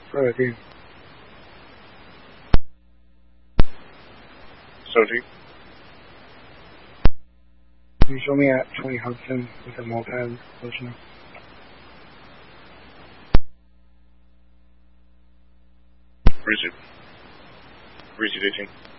Try that again. 17. Can you show me at 20 Hudson with a moped pushing? Receive 18.